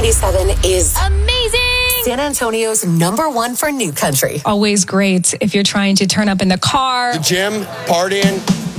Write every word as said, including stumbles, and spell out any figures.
ninety-seven is amazing. San Antonio's number one for new country. Always great if you're trying to turn up in the car. The gym, partying.